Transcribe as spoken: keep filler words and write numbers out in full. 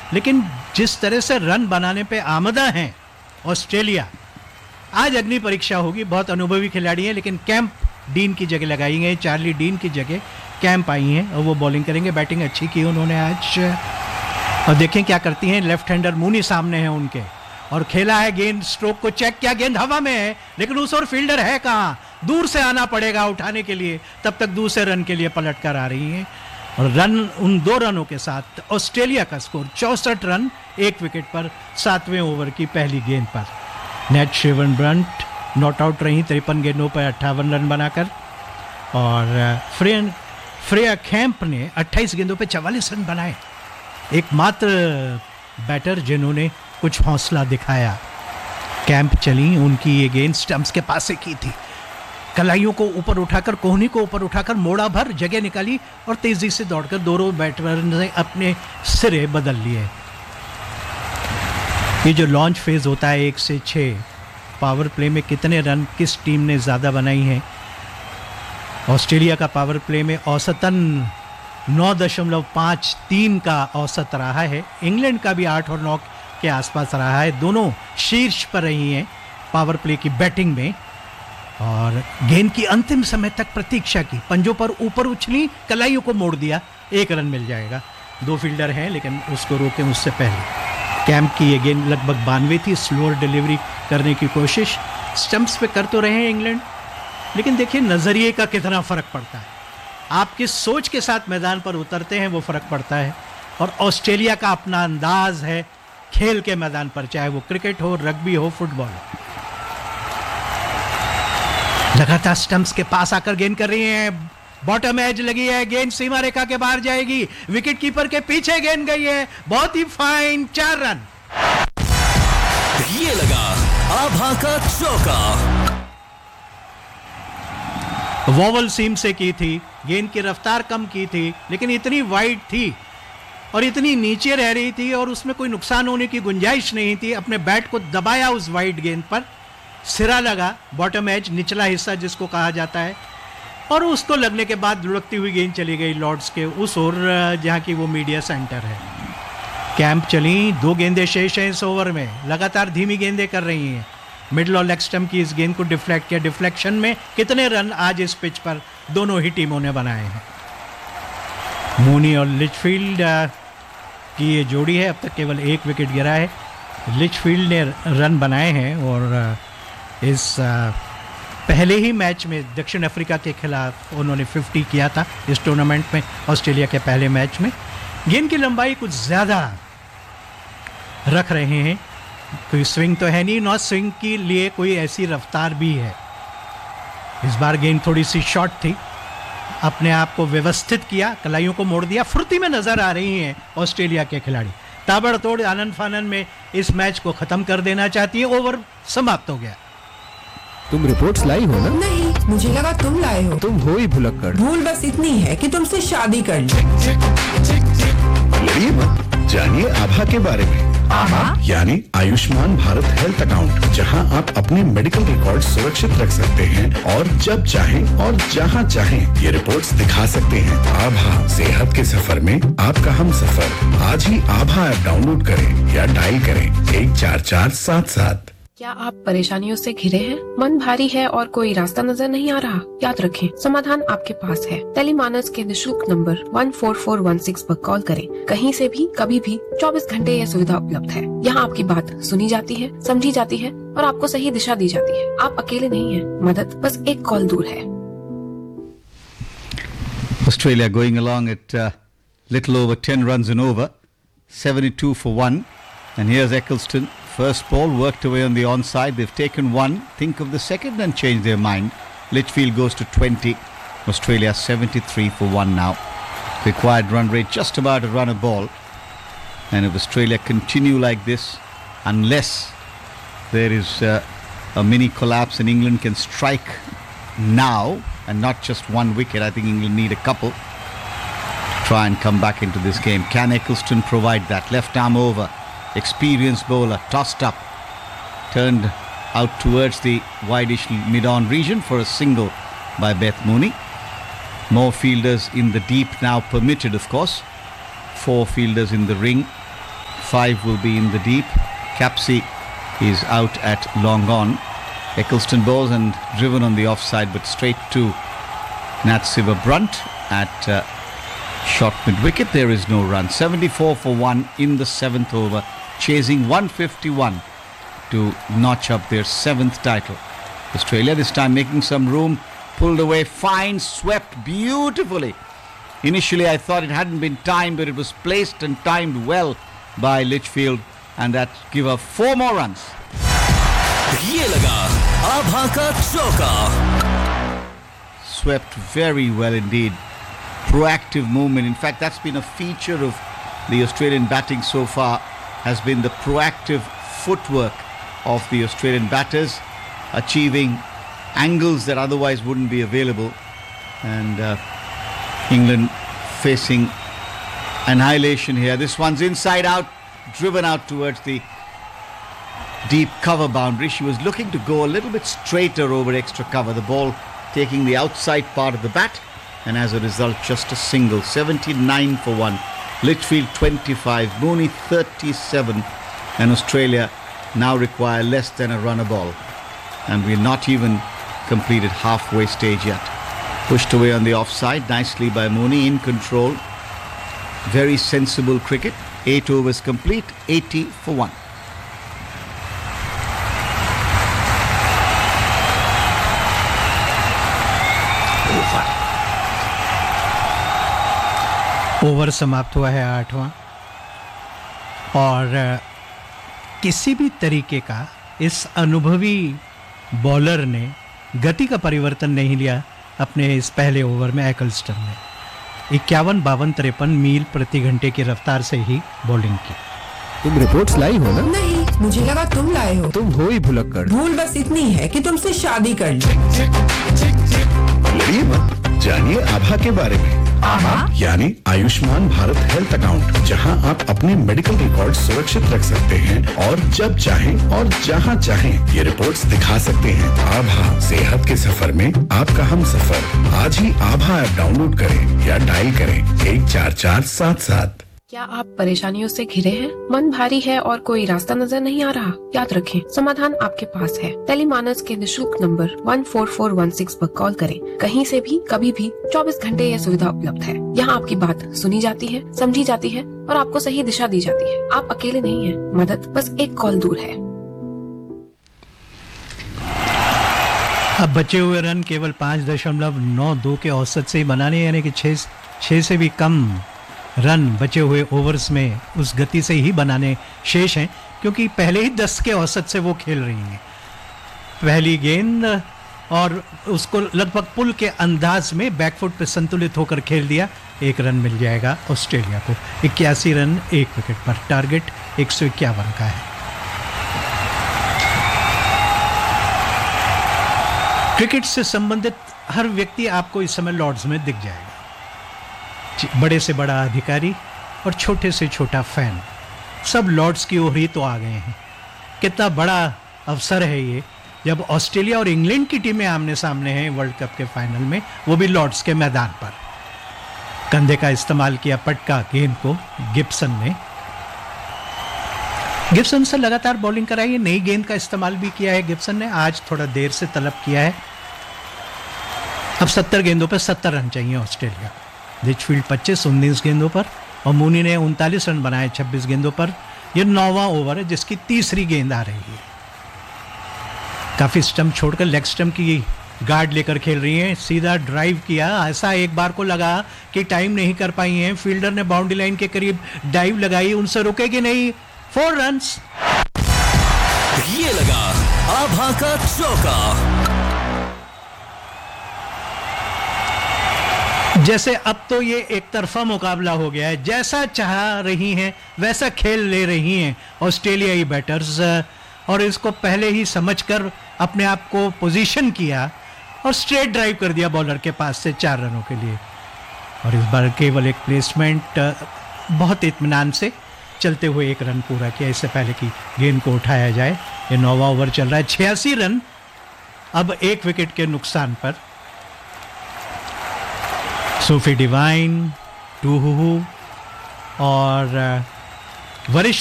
लेकिन जिस तरह से रन बनाने पे आमदा हैं ऑस्ट्रेलिया, आज अग्नि परीक्षा होगी। बहुत अनुभवी खिलाड़ी हैं, लेकिन कैंप डीन की जगह लगाई गई, चार्ली डीन की जगह कैंप आई हैं और वो बॉलिंग करेंगे। बैटिंग अच्छी की उन्होंने आज, और देखें क्या करती हैं। लेफ्ट हैंडर मूनी सामने हैं उनके, और खेला है गेंद, स्ट्रोक को चेक किया, गेंद हवा में है, लेकिन उस और फील्डर है कहाँ, दूर से आना पड़ेगा उठाने के लिए, तब तक दूसरे रन के लिए पलट कर आ रही हैं। और रन, उन दो रनों के साथ ऑस्ट्रेलिया का स्कोर चौसठ रन एक विकेट पर, सातवें ओवर की पहली गेंद पर। Net shaven Brunt not out रही तिरपन गेंदों पर अट्ठावन रन बनाकर, और फ्रेन फ्रेया कैंप ने अट्ठाईस गेंदों पर चवालीस रन बनाए। एकमात्र बैटर जिन्होंने कुछ हौसला दिखाया। कैंप चली, उनकी ये गेंद स्टंप्स के पास से की थी, कलाइयों को ऊपर उठाकर, कोहनी को ऊपर उठाकर मोड़ा भर, जगह निकाली और तेजी से दौड़कर दोनों बैटर ने अपने सिरे बदल लिए। ये जो लॉन्च फेज होता है एक से छः, पावर प्ले में कितने रन किस टीम ने ज़्यादा बनाई हैं। ऑस्ट्रेलिया का पावर प्ले में औसतन नौ दशमलव पाँच तीन का औसत रहा है। इंग्लैंड का भी आठ और नौ के आसपास रहा है। दोनों शीर्ष पर रही हैं पावर प्ले की बैटिंग में, और गेंद की अंतिम समय तक प्रतीक्षा की, पंजों पर ऊपर उछली, कलाइयों को मोड़ दिया, एक रन मिल जाएगा। दो फील्डर हैं लेकिन उसको रोके उससे पहले। कैंप की ये गेंद लगभग बानवे थी, स्लोअर डिलीवरी करने की कोशिश स्टंप्स पे कर तो रहे हैं इंग्लैंड, लेकिन देखिए नज़रिए का कितना फ़र्क पड़ता है। आप किस सोच के साथ मैदान पर उतरते हैं वो फ़र्क पड़ता है। और ऑस्ट्रेलिया का अपना अंदाज है खेल के मैदान पर, चाहे वो क्रिकेट हो, रग्बी हो, फुटबॉल हो। लगातार स्टंप्स के पास आकर गेंद कर रही हैं, बॉटम एज लगी है, गेंद सीमा रेखा के बाहर जाएगी, विकेट कीपर के पीछे गेंद गई है, बहुत ही फाइन, चार रन। ये लगा आभा का चौका। वोवल सीम से की थी, गेंद की रफ्तार कम की थी, लेकिन इतनी वाइड थी और इतनी नीचे रह रही थी और उसमें कोई नुकसान होने की गुंजाइश नहीं थी। अपने बैट को दबाया उस वाइड गेंद पर, सिरा लगा, बॉटम एज, निचला हिस्सा जिसको कहा जाता है, और उसको लगने के बाद लुढ़कती हुई गेंद चली गई लॉर्ड्स के उस ओर जहाँ की वो मीडिया सेंटर है। कैंप चली, दो गेंदें शेष हैं इस ओवर में, लगातार धीमी गेंदें कर रही हैं। मिडल और लेग स्टंप की इस गेंद को डिफ्लेक्ट किया। डिफ्लेक्शन में कितने रन आज इस पिच पर दोनों ही टीमों ने बनाए हैं। मूनी और लिचफील्ड की ये जोड़ी है, अब तक केवल एक विकेट गिरा है। लिचफील्ड ने रन बनाए हैं और इस पहले ही मैच में दक्षिण अफ्रीका के खिलाफ उन्होंने पचास किया था इस टूर्नामेंट में, ऑस्ट्रेलिया के पहले मैच में। गेंद की लंबाई कुछ ज़्यादा रख रहे हैं, कोई स्विंग तो है नहीं, नॉट स्विंग के लिए कोई ऐसी रफ्तार भी है। इस बार गेंद थोड़ी सी शॉर्ट थी, अपने आप को व्यवस्थित किया, कलाइयों को मोड़ दिया। फुर्ती में नजर आ रही हैं ऑस्ट्रेलिया के खिलाड़ी, ताबड़तोड़ आनंद फानन में इस मैच को खत्म कर देना चाहती है। ओवर समाप्त हो गया। तुम रिपोर्ट्स लाई हो ना? नहीं, मुझे लगा तुम लाए हो। तुम हो ही भुलक्कड़। भूल बस इतनी है कि तुमसे शादी कर ली। लड़िए मत, जानिए आभा के बारे में। आभा यानी आयुष्मान भारत हेल्थ अकाउंट, जहां आप अपने मेडिकल रिकॉर्ड सुरक्षित रख सकते हैं और जब चाहें और जहां चाहें ये रिपोर्ट्स दिखा सकते हैं। आभा, सेहत के सफर में आपका हम सफर। आज ही आभा ऐप डाउनलोड करें या डायल करें एक चार चार सात सात। क्या आप परेशानियों से घिरे हैं? मन भारी है और कोई रास्ता नजर नहीं आ रहा? याद रखें, समाधान आपके पास है। टेलीमानस के निशुल्क number one four four one six पर कॉल करें। कहीं से भी, कभी भी, चौबीस घंटे यह सुविधा उपलब्ध है। यहाँ आपकी बात सुनी जाती है, समझी जाती है और आपको सही दिशा दी जाती है। आप अकेले नहीं हैं, मदद बस एक कॉल दूर है। Australia going along at uh, little over ten runs and over, seventy-two for one, and here's Eccleston. First ball worked away on the onside. They've taken one. Think of the second and change their mind. Litchfield goes to twenty. Australia seventy-three for one now. Required run rate just about to run a ball. And if Australia continue like this, unless there is uh, a mini collapse and England can strike now and not just one wicket, I think England need a couple to try and come back into this game. Can Eccleston provide that? Left arm over. Experienced bowler, tossed up, turned out towards the wideish mid-on region for a single by Beth Mooney. More fielders in the deep now permitted, of course. Four fielders in the ring. Five will be in the deep. Capsey is out at long on. Eccleston bowls and driven on the offside, but straight to Nat Siva Brunt at uh, short mid-wicket. There is no run. seventy-four for one in the seventh over, chasing one fifty-one to notch up their seventh title. Australia this time making some room, pulled away, fine, swept beautifully. Initially I thought it hadn't been timed, but it was placed and timed well by Litchfield, and that give up four more runs. ये लगा आभा का चौका. Swept very well indeed. Proactive movement. In fact, that's been a feature of the Australian batting so far, has been the proactive footwork of the Australian batters, achieving angles that otherwise wouldn't be available. And uh, England facing annihilation here. This one's inside out, driven out towards the deep cover boundary. She was looking to go a little bit straighter over extra cover. The ball taking the outside part of the bat, and as a result just a single. Seventy-nine for one. Litchfield twenty-five, Mooney thirty-seven, and Australia now require less than a run a ball, and we're not even completed halfway stage yet. Pushed away on the offside nicely by Mooney, in control. Very sensible cricket. Eight overs complete, eighty for one. Over समाप्त हुआ है आठवां, और किसी भी तरीके का इस अनुभवी बॉलर ने गति का परिवर्तन नहीं लिया अपने इस पहले ओवर में एक्लस्टन ने। इक्यावन बावन तिरपन मील प्रति घंटे की रफ्तार से ही बॉलिंग की। तुम रिपोर्ट्स लाई हो ना? नहीं, मुझे लगा तुम लाए हो। तुम हो ही भुलक्कड़। भूल बस इतनी है कि तुमसे शादी कर ली। लड़िए मत, जानिए आभा के बारे में। आभा यानी आयुष्मान भारत हेल्थ अकाउंट, जहां आप अपने मेडिकल रिकॉर्ड सुरक्षित रख सकते हैं और जब चाहें और जहां चाहें ये रिपोर्ट्स दिखा सकते हैं। आभा, सेहत के सफर में आपका हम सफर। आज ही आभा ऐप डाउनलोड करें या डायल करें एक चार चार सात सात। क्या आप परेशानियों से घिरे हैं? मन भारी है और कोई रास्ता नजर नहीं आ रहा? याद रखें, समाधान आपके पास है। टेलीमानस के निशुल्क number one four four one six पर कॉल करें। कहीं से भी, कभी भी, चौबीस घंटे यह सुविधा उपलब्ध है। यहाँ आपकी बात सुनी जाती है, समझी जाती है और आपको सही दिशा दी जाती है। आप अकेले नहीं हैं, मदद बस एक कॉल दूर है। अब बचे हुए रन केवल पाँच दशमलव नौ दो के औसत से ही बनाने, यानी कि छः छः से भी कम रन बचे हुए ओवर्स में उस गति से ही बनाने शेष हैं, क्योंकि पहले ही दस के औसत से वो खेल रही हैं। पहली गेंद और उसको लगभग पुल के अंदाज में बैकफुट पे संतुलित होकर खेल दिया। एक रन मिल जाएगा ऑस्ट्रेलिया को। इक्यासी रन एक विकेट पर, टारगेट एक सौ इक्यावन का है। क्रिकेट से संबंधित हर व्यक्ति आपको इस समय लॉर्ड्स में दिख जाएगा। बड़े से बड़ा अधिकारी और छोटे से छोटा फैन, सब लॉर्ड्स की ओर ही तो आ गए हैं। कितना बड़ा अवसर है ये, जब ऑस्ट्रेलिया और इंग्लैंड की टीमें आमने सामने हैं वर्ल्ड कप के फाइनल में, वो भी लॉर्ड्स के मैदान पर। कंधे का इस्तेमाल किया पटका गेंद को गिब्सन ने। गिब्सन से लगातार बॉलिंग कराई है। नई गेंद का इस्तेमाल भी किया है गिब्सन ने, आज थोड़ा देर से तलब किया है। अब सत्तर गेंदों पर सत्तर रन चाहिए ऑस्ट्रेलिया। लिचफील्ड पच्चीस उन्नीस गेंदों पर और मूनी ने उनतालीस रन बनाए छब्बीस गेंदों पर। यह नौवां ओवर है जिसकी तीसरी गेंद आ रही है। काफी स्टंप छोड़कर लेग स्टंप की गार्ड लेकर खेल रही हैं। सीधा ड्राइव किया, ऐसा एक बार को लगा कि टाइम नहीं कर पाई हैं। फील्डर ने बाउंड्री लाइन के करीब डाइव लगाई, उनसे रुकेगी नहीं। Four runs. ये लगा आभा का चौका। जैसे अब तो ये एक तरफा मुकाबला हो गया है, जैसा चाह रही हैं वैसा खेल ले रही हैं ऑस्ट्रेलियाई बैटर्स, और इसको पहले ही समझकर अपने आप को पोजीशन किया और स्ट्रेट ड्राइव कर दिया बॉलर के पास से चार रनों के लिए। और इस बार केवल एक प्लेसमेंट, बहुत इत्मीनान से चलते हुए एक रन पूरा किया, इससे पहले कि गेंद को उठाया जाए। ये नौवां ओवर चल रहा है, छियासी रन अब एक विकेट के नुकसान पर। सोफी डिवाइन, टूहू और वरिष्ठ